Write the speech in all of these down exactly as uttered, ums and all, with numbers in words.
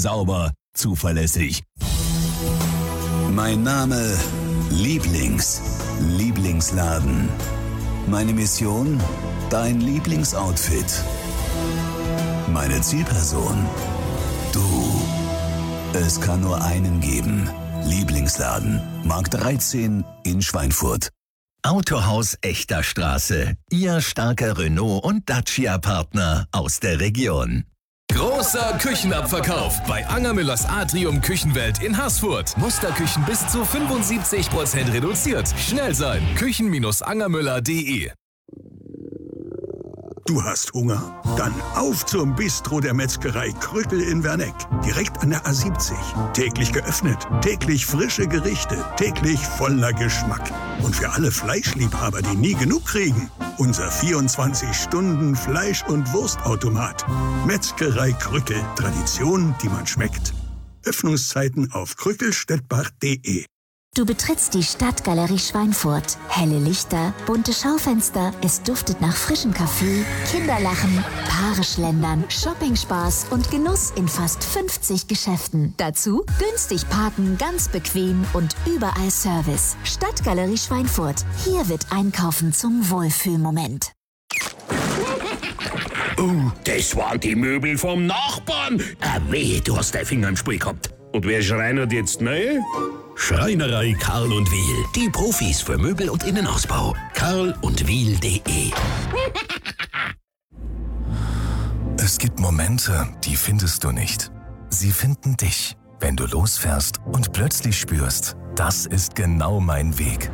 sauber, zuverlässig. Mein Name Lieblings. Lieblingsladen. Meine Mission? Dein Lieblingsoutfit. Meine Zielperson? Du. Es kann nur einen geben. Lieblingsladen. Markt dreizehn in Schweinfurt. Autohaus Echter Straße. Ihr starker Renault- und Dacia-Partner aus der Region. Großer Küchenabverkauf bei Angermüllers Atrium Küchenwelt in Haßfurt. Musterküchen bis zu fünfundsiebzig Prozent reduziert. Schnell sein. küchen Bindestrich angermüller punkt de. Du hast Hunger? Dann auf zum Bistro der Metzgerei Krückel in Werneck. Direkt an der A siebzig. Täglich geöffnet, täglich frische Gerichte, täglich voller Geschmack. Und für alle Fleischliebhaber, die nie genug kriegen, unser vierundzwanzig Stunden Fleisch- und Wurstautomat. Metzgerei Krückel. Tradition, die man schmeckt. Öffnungszeiten auf krückelstettbach punkt de. Du betrittst die Stadtgalerie Schweinfurt. Helle Lichter, bunte Schaufenster, es duftet nach frischem Kaffee, Kinderlachen, Paare schlendern, Shoppingspaß und Genuss in fast fünfzig Geschäften. Dazu günstig parken, ganz bequem und überall Service. Stadtgalerie Schweinfurt. Hier wird Einkaufen zum Wohlfühlmoment. Oh, das waren die Möbel vom Nachbarn. Ah, weh, du hast deinen Finger im Spiel gehabt. Und wer schreinert jetzt neu? Schreinerei Karl und Wiel. Die Profis für Möbel- und Innenausbau. karl und wiel punkt de. Es gibt Momente, die findest du nicht. Sie finden dich, wenn du losfährst und plötzlich spürst, das ist genau mein Weg.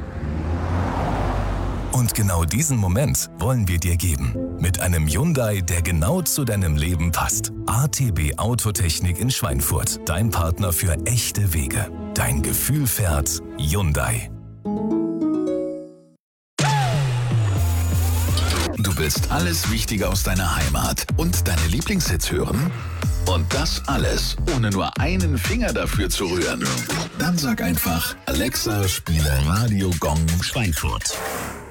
Und genau diesen Moment wollen wir dir geben. Mit einem Hyundai, der genau zu deinem Leben passt. A T B Autotechnik in Schweinfurt. Dein Partner für echte Wege. Dein Gefühl fährt Hyundai. Du willst alles Wichtige aus deiner Heimat und deine Lieblingshits hören? Und das alles, ohne nur einen Finger dafür zu rühren. Dann sag einfach, Alexa, spiele Radio Gong Schweinfurt.